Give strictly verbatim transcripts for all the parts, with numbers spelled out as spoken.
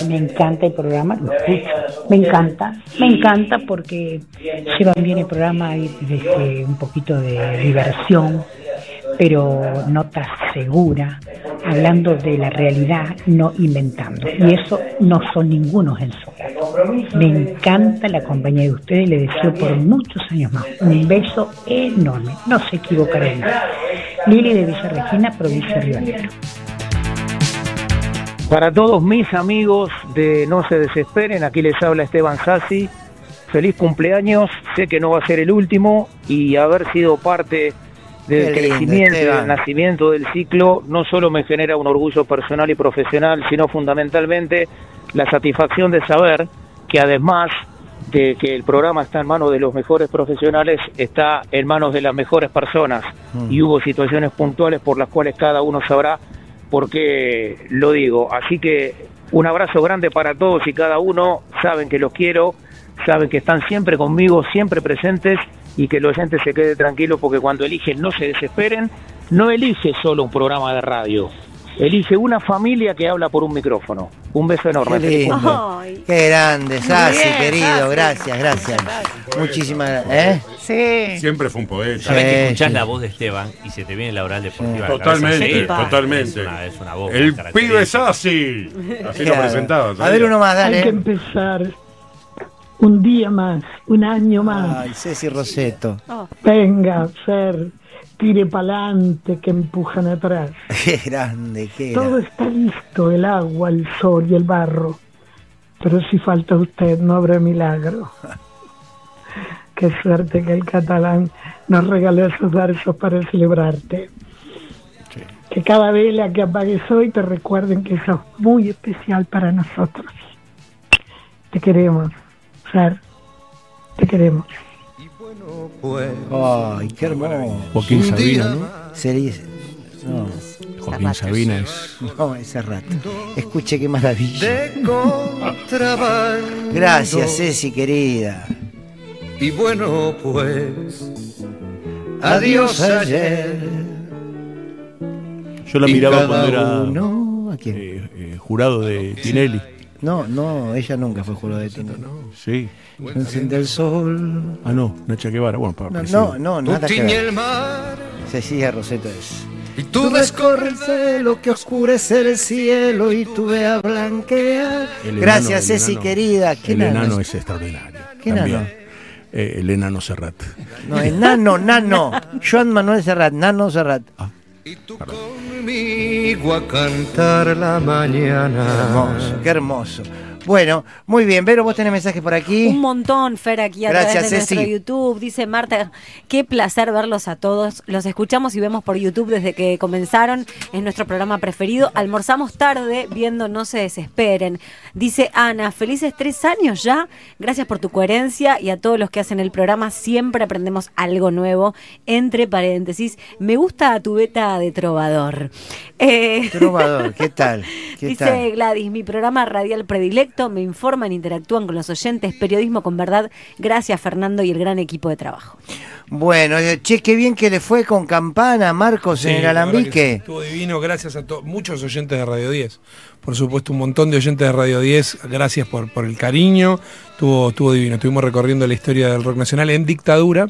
que me encanta el programa, lo escucho, me encanta, me encanta porque llevan bien el programa y desde un poquito de diversión, pero nota segura, hablando de la realidad, no inventando. Y eso no son ningunos en su caso. Me encanta la compañía de ustedes y le deseo por muchos años más. Un beso enorme. No se equivocarán. Lili de Villa Regina, provincia de Río Negro. Para todos mis amigos de No Se Desesperen, aquí les habla Esteban Sassi. Feliz cumpleaños. Sé que no va a ser el último y haber sido parte del crecimiento y del nacimiento del ciclo no solo me genera un orgullo personal y profesional, sino fundamentalmente la satisfacción de saber que además de que el programa está en manos de los mejores profesionales, está en manos de las mejores personas. Mm. Y hubo situaciones puntuales por las cuales cada uno sabrá por qué lo digo. Así que un abrazo grande para todos y cada uno. Saben que los quiero, saben que están siempre conmigo, siempre presentes, y que el oyente se quede tranquilo porque cuando eligen No Se Desesperen, no elige solo un programa de radio, elige una familia que habla por un micrófono. Un beso enorme. Qué lindo. Qué grande, Sassi, querido, gracias, gracias. Muchísimas gracias. ¿Eh? Sí. Siempre fue un poeta. Sabés sí, que escuchás sí. la voz de Esteban y se te viene la oral deportiva. Sí. Totalmente, sí, totalmente. Es una, es una voz. El pibe Sassi. Así claro. Lo presentaba. A ver uno más, dale. Hay que empezar. Un día más, un año más. Ay, Ceci Rosetto. Oh. Venga, Fer, tire pa'lante que empujan atrás. Qué grande, qué grande. Todo está listo, el agua, el sol y el barro. Pero si falta usted, no habrá milagro. Qué suerte que el catalán nos regaló esos versos para celebrarte. Sí. Que cada vela que apagues hoy te recuerden que sos muy especial para nosotros. Te queremos. Te queremos. Ay, qué hermoso. Joaquín Sabina, ¿no? Sería, no. Joaquín Sabina es. No, ese rato. Escuche qué maravilla. Gracias, Ceci, querida. Y bueno, pues. Adiós ayer. Yo la miraba cuando era uno, ¿a quién? Eh, eh, jurado de Tinelli. No, no, ella nunca fue jurado de Tinelli. No, sí. Enciende el sol. Ah, no, Nacha Guevara. Bueno, para No, no, no, nada que ver. Cecilia Rosetto es. Y tú descorre el cielo que oscurece el cielo y tú ve a blanquear. El Gracias, enano, Ceci, enano, querida. ¿Qué el nano? enano es extraordinario. ¿Qué también. nano? Eh, el enano Serrat. No, enano, nano. Joan Manuel Serrat, nano Serrat. Ah. Y tú conmigo a cantar la mañana. Qué hermoso, qué hermoso. Bueno, muy bien. Vero, vos tenés mensajes por aquí. Un montón, Fer, aquí a Gracias, través de Ceci. nuestro YouTube. Dice Marta, qué placer verlos a todos. Los escuchamos y vemos por YouTube desde que comenzaron. Es nuestro programa preferido. Almorzamos tarde viendo No Se Desesperen. Dice Ana, felices tres años ya. Gracias por tu coherencia y a todos los que hacen el programa. Siempre aprendemos algo nuevo. Entre paréntesis, me gusta tu beta de trovador. Eh, Trovador, ¿qué tal? ¿Qué dice tal? Gladys, mi programa radial predilecto. Me informan, interactúan con los oyentes, periodismo con verdad. Gracias, Fernando, y el gran equipo de trabajo. Bueno, che, qué bien que le fue con Campana, Marcos, Sí, en el la verdad que Alambique. sí, estuvo divino, gracias a todos, muchos oyentes de Radio diez. Por supuesto, un montón de oyentes de Radio diez, gracias por, por el cariño. Estuvo, estuvo divino, estuvimos recorriendo la historia del rock nacional en dictadura.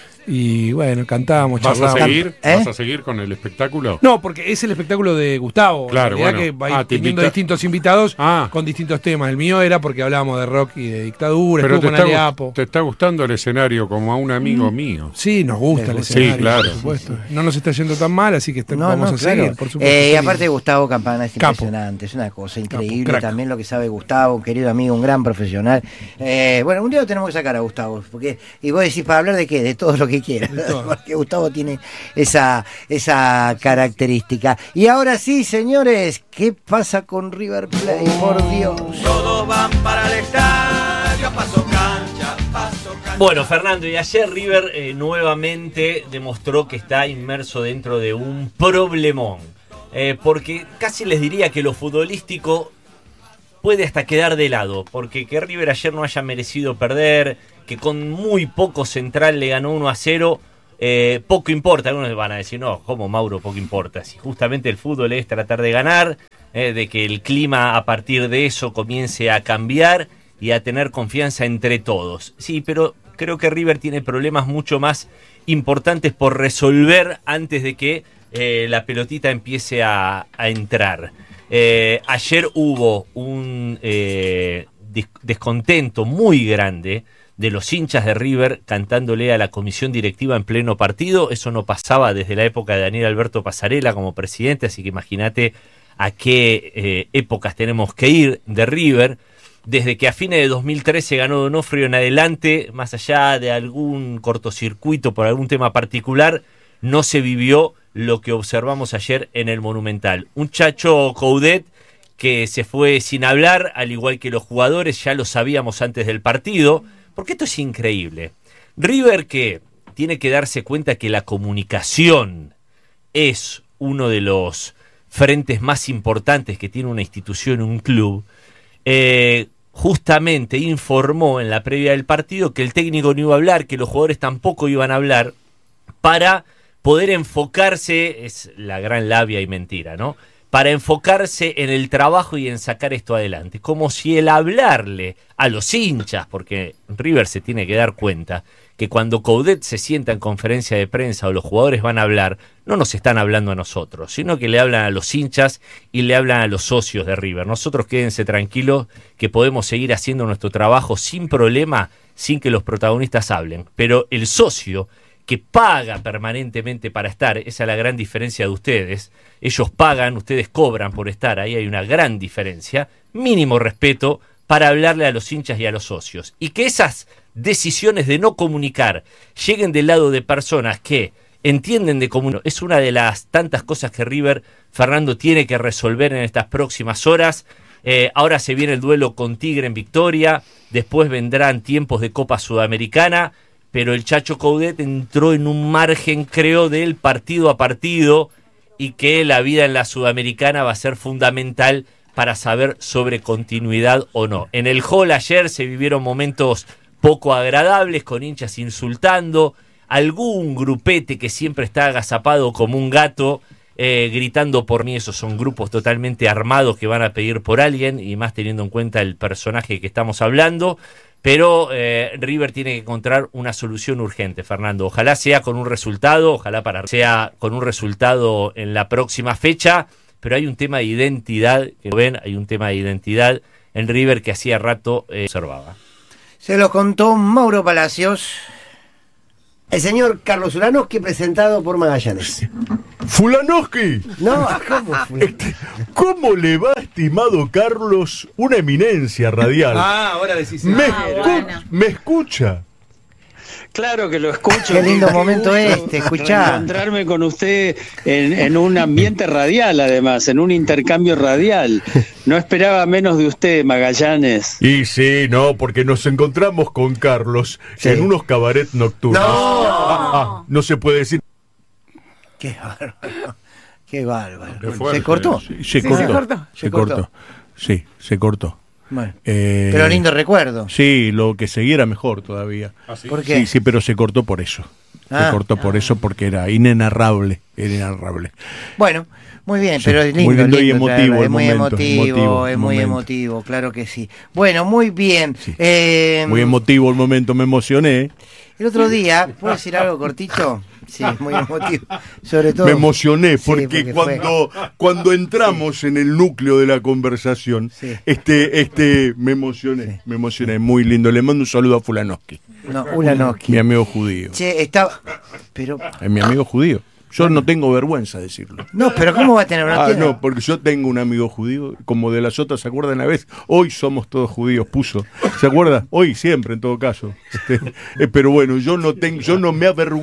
Y bueno, cantábamos, ¿Vas charlábamos. a seguir? ¿Eh? ¿Vas a seguir con el espectáculo? No, porque es el espectáculo de Gustavo. Claro, en realidad bueno. que va Ah, te teniendo invita- distintos invitados Ah. con distintos temas. El mío era porque hablábamos de rock y de dictadura, Pero te estuvo con está, Aleapo. gu- te está gustando el escenario como a un amigo mío. Sí, nos gusta el Sí, escenario, claro. por supuesto. No nos está yendo tan mal, así que está- No, vamos no, a claro. seguir, por supuesto. Eh, y Feliz. aparte Gustavo Campana es Capo. impresionante, es una cosa increíble crack. también lo que sabe Gustavo, un querido amigo, un gran profesional. Eh, bueno, un día lo tenemos que sacar a Gustavo, porque y vos decís, ¿para hablar de qué? De todo lo que quieras, De todo. porque Gustavo tiene esa, esa característica. Y ahora sí, señores, ¿qué pasa con River Plate? Por Dios. Todos van para el estadio, paso cancha, paso cancha. Bueno, Fernando, y ayer River eh, nuevamente demostró que está inmerso dentro de un problemón. Eh, porque casi les diría que lo futbolístico puede hasta quedar de lado. Porque que River ayer no haya merecido perder, que con muy poco central le ganó uno a cero, eh, poco importa. Algunos van a decir, no, ¿cómo, Mauro, poco importa? Si justamente el fútbol es tratar de ganar, eh, de que el clima a partir de eso comience a cambiar y a tener confianza entre todos. Sí, pero creo que River tiene problemas mucho más importantes por resolver antes de que eh, la pelotita empiece a, a entrar. Eh, ayer hubo un eh, descontento muy grande de los hinchas de River cantándole a la comisión directiva en pleno partido. Eso no pasaba desde la época de Daniel Alberto Pasarela como presidente, así que imagínate a qué eh, épocas tenemos que ir de River. Desde que a fines de dos mil trece ganó Donofrio en adelante, más allá de algún cortocircuito por algún tema particular, no se vivió lo que observamos ayer en el Monumental. Un Chacho Coudet que se fue sin hablar, al igual que los jugadores, ya lo sabíamos antes del partido, porque esto es increíble. River, que tiene que darse cuenta que la comunicación es uno de los frentes más importantes que tiene una institución, un club, eh, justamente informó en la previa del partido que el técnico no iba a hablar, que los jugadores tampoco iban a hablar, para poder enfocarse, es la gran labia y mentira, ¿no? Para enfocarse en el trabajo y en sacar esto adelante. Como si el hablarle a los hinchas, porque River se tiene que dar cuenta que cuando Coudet se sienta en conferencia de prensa o los jugadores van a hablar, no nos están hablando a nosotros, sino que le hablan a los hinchas y le hablan a los socios de River. Nosotros quédense tranquilos que podemos seguir haciendo nuestro trabajo sin problema, sin que los protagonistas hablen. Pero el socio que paga permanentemente para estar, esa es la gran diferencia de ustedes. Ellos pagan, ustedes cobran por estar, ahí hay una gran diferencia, mínimo respeto para hablarle a los hinchas y a los socios. Y que esas decisiones de no comunicar lleguen del lado de personas que entienden de comunicación, es una de las tantas cosas que River, Fernando, tiene que resolver en estas próximas horas. Eh, ahora se viene el duelo con Tigre en Victoria, después vendrán tiempos de Copa Sudamericana, pero el Chacho Coudet entró en un margen, creo, del partido a partido, y que la vida en la Sudamericana va a ser fundamental para saber sobre continuidad o no. En el hall ayer se vivieron momentos poco agradables, con hinchas insultando, algún grupete que siempre está agazapado como un gato, eh, gritando por mí. Esos son grupos totalmente armados que van a pedir por alguien, y más teniendo en cuenta el personaje que estamos hablando. Pero eh, River tiene que encontrar una solución urgente, Fernando. Ojalá sea con un resultado, ojalá para sea con un resultado en la próxima fecha, pero hay un tema de identidad, que ven, hay un tema de identidad en River que hacía rato eh, observaba. Se lo contó Mauro Palacios, el señor Carlos Ulanowski, presentado por Magallanes. ¡Fulanowski! No, ¿cómo? Este, ¿Cómo le va, estimado Carlos? Una eminencia radial. Ah, ahora decís. Me, Ah, escu- bueno. ¿Me escucha? Claro que lo escucho. Qué lindo Qué momento gusto este, escuchá. Encontrarme con usted en, en un ambiente radial, además, en un intercambio radial. No esperaba menos de usted, Magallanes. Y sí, no, porque nos encontramos con Carlos Sí. en unos cabarets nocturnos. ¡No! Ah, ah, no se puede decir. Qué bárbaro. Qué bárbaro. Qué fuerte. ¿Se cortó? Se, Sí, cortó, se cortó. Se Se cortó. cortó. Sí, se cortó. Bueno, Eh, pero lindo recuerdo. Sí, lo que siguiera mejor todavía. ¿Ah, sí? ¿Por qué? Sí, sí, pero se cortó por eso. Ah. se cortó por eso porque era inenarrable, era inenarrable. Bueno, muy bien, Sí, pero es lindo, muy lindo y lindo, emotivo claro, el es muy momento, emotivo, emotivo es el muy momento. emotivo, claro que sí. Bueno, muy bien. Sí. Eh, Muy emotivo el momento, me emocioné. El otro día, ¿puedo decir algo cortito? Sí, muy emotivo. Sobre todo. Me emocioné Sí, porque, porque fue- cuando, cuando entramos en el núcleo de la conversación, Sí. este, este, me emocioné, Sí. me emocioné, muy lindo. Le mando un saludo a Fulanowski, No, Ulanowski. mi amigo judío. Che, estaba. Pero. Es mi amigo judío. Yo no tengo vergüenza de decirlo. No, pero ¿cómo va a tener una Ah, tiene- no, porque yo tengo un amigo judío, como de las otras, ¿se acuerdan una vez? Hoy somos todos judíos, puso. ¿Se acuerda? Hoy siempre, en todo caso. Este, eh, pero bueno, yo no tengo, yo no me avergüenzo.